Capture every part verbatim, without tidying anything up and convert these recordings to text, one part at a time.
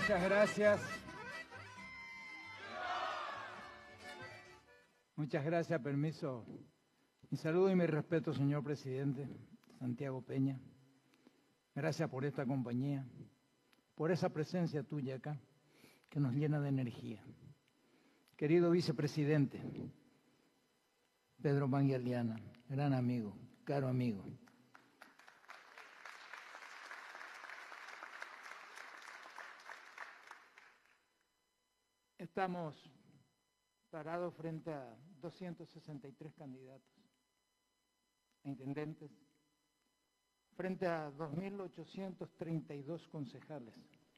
Muchas gracias. Muchas gracias, permiso. Mi saludo y mi respeto, señor presidente Santiago Peña. Gracias por esta compañía, por esa presencia tuya acá, que nos llena de energía. Querido vicepresidente Pedro Mangualiana, gran amigo, caro amigo. Estamos parados frente a doscientos sesenta y tres candidatos a intendentes, frente a dos mil ochocientos treinta y dos concejales,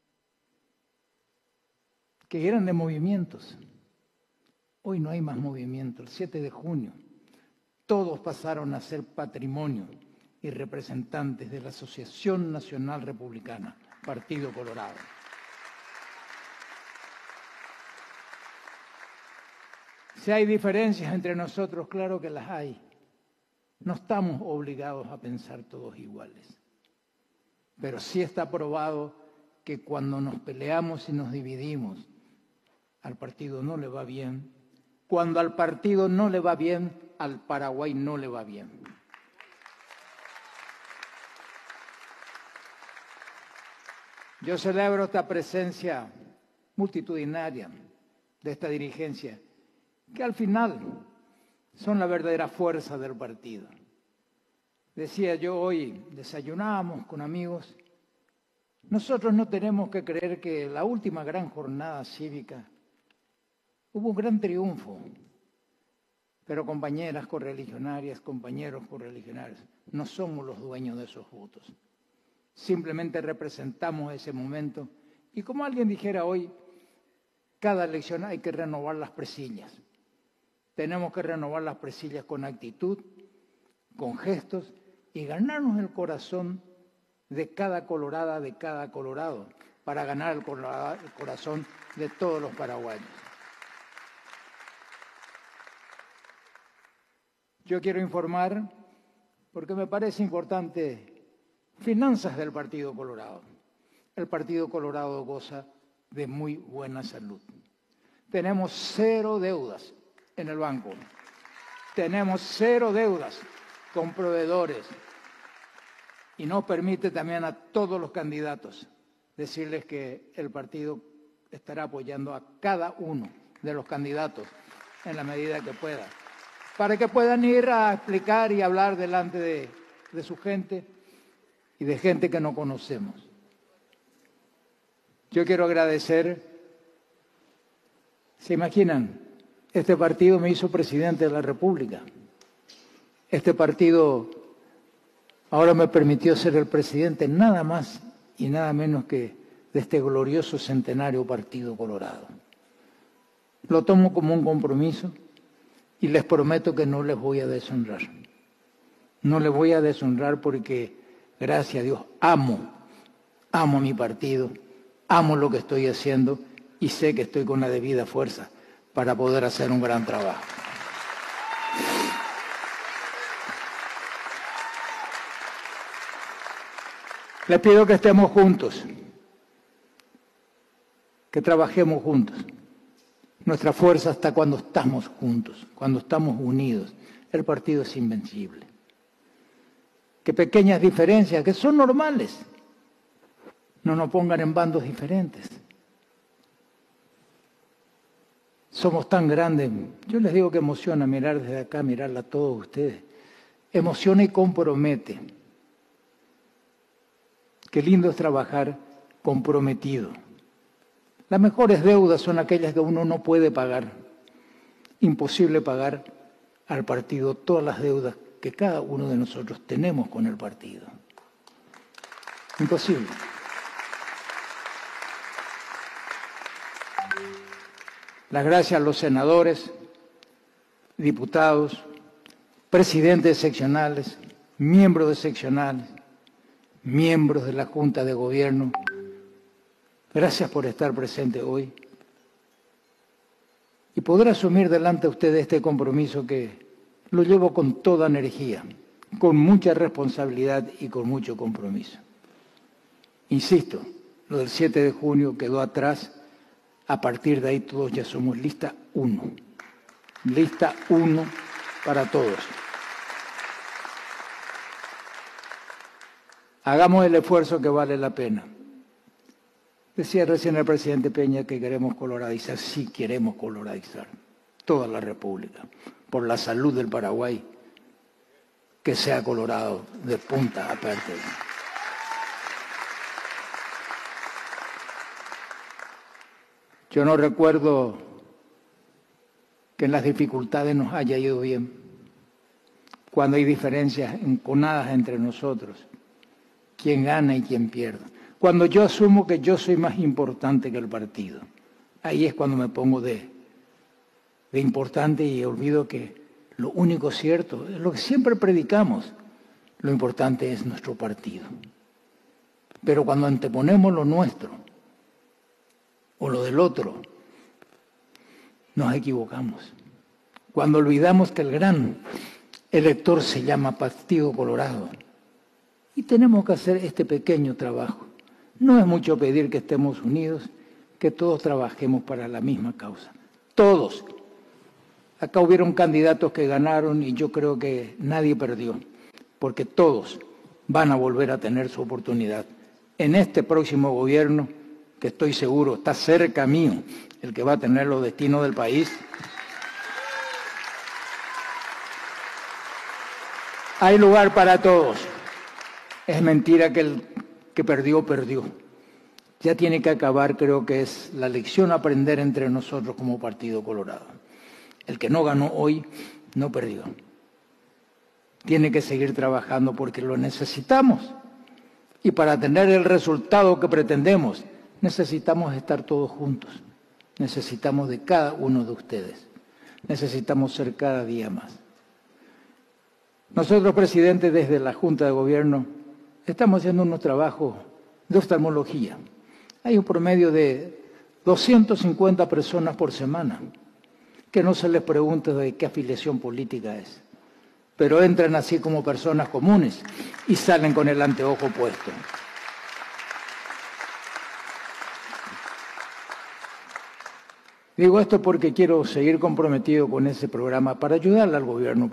que eran de movimientos. Hoy no hay más movimiento. El siete de junio, todos pasaron a ser patrimonio y representantes de la Asociación Nacional Republicana, Partido Colorado. Si hay diferencias entre nosotros, claro que las hay. No estamos obligados a pensar todos iguales. Pero sí está probado que cuando nos peleamos y nos dividimos, al partido no le va bien. Cuando al partido no le va bien, al Paraguay no le va bien. Yo celebro esta presencia multitudinaria de esta dirigencia, que al final son la verdadera fuerza del partido. Decía yo hoy, desayunábamos con amigos, nosotros no tenemos que creer que la última gran jornada cívica hubo un gran triunfo, pero compañeras correligionarias, compañeros correligionarios, no somos los dueños de esos votos. Simplemente representamos ese momento y como alguien dijera hoy, cada elección hay que renovar las presillas. Tenemos que renovar las presillas con actitud, con gestos y ganarnos el corazón de cada colorada, de cada colorado, para ganar el corazón de todos los paraguayos. Yo quiero informar, porque me parece importante, finanzas del Partido Colorado. El Partido Colorado goza de muy buena salud. Tenemos cero deudas en el banco. Tenemos cero deudas con proveedores. Y nos permite también a todos los candidatos decirles que el partido estará apoyando a cada uno de los candidatos en la medida que pueda, para que puedan ir a explicar y hablar delante de, de su gente y de gente que no conocemos. Yo quiero agradecer, ¿se imaginan? Este partido me hizo presidente de la República. Este partido ahora me permitió ser el presidente nada más y nada menos que de este glorioso centenario Partido Colorado. Lo tomo como un compromiso y les prometo que no les voy a deshonrar. No les voy a deshonrar porque, gracias a Dios, amo, amo mi partido, amo lo que estoy haciendo y sé que estoy con la debida fuerza para poder hacer un gran trabajo. Les pido que estemos juntos, que trabajemos juntos. Nuestra fuerza está cuando estamos juntos, cuando estamos unidos. El partido es invencible. Que pequeñas diferencias, que son normales, no nos pongan en bandos diferentes. Somos tan grandes. Yo les digo que emociona mirar desde acá, mirarla a todos ustedes. Emociona y compromete. Qué lindo es trabajar comprometido. Las mejores deudas son aquellas que uno no puede pagar. Imposible pagar al partido todas las deudas que cada uno de nosotros tenemos con el partido. Imposible. Las gracias a los senadores, diputados, presidentes seccionales, miembros de seccionales, miembros de la Junta de Gobierno. Gracias por estar presente hoy y poder asumir delante de ustedes este compromiso que lo llevo con toda energía, con mucha responsabilidad y con mucho compromiso. Insisto, Lo del siete de junio quedó atrás. A partir de ahí todos ya somos lista uno. Lista uno para todos. Hagamos el esfuerzo que vale la pena. Decía recién el presidente Peña que queremos coloradizar. Sí queremos coloradizar toda la República. Por la salud del Paraguay, que sea colorado de punta a parte. Yo no recuerdo que en las dificultades nos haya ido bien, cuando hay diferencias enconadas entre nosotros, quién gana y quién pierde. Cuando yo asumo que yo soy más importante que el partido, ahí es cuando me pongo de, de importante y olvido que lo único cierto es lo que siempre predicamos, lo importante es nuestro partido. Pero cuando anteponemos lo nuestro o lo del otro, nos equivocamos. Cuando olvidamos que el gran elector se llama Partido Colorado. Y tenemos que hacer este pequeño trabajo. No es mucho pedir que estemos unidos, que todos trabajemos para la misma causa. Todos. Acá hubieron candidatos que ganaron y yo creo que nadie perdió, porque todos van a volver a tener su oportunidad. En este próximo gobierno, que estoy seguro está cerca mío, el que va a tener los destinos del país, hay lugar para todos. Es mentira que el que perdió, perdió. Ya tiene que acabar, creo que es la lección a aprender entre nosotros como Partido Colorado. El que no ganó hoy, no perdió. Tiene que seguir trabajando porque lo necesitamos. Y para tener el resultado que pretendemos, necesitamos estar todos juntos. Necesitamos de cada uno de ustedes. Necesitamos ser cada día más. Nosotros, presidente, desde la Junta de Gobierno, estamos haciendo unos trabajos de oftalmología. Hay un promedio de doscientas cincuenta personas por semana que no se les pregunta de qué afiliación política es, pero entran así como personas comunes y salen con el anteojo puesto. Digo esto porque quiero seguir comprometido con ese programa para ayudarle al gobierno.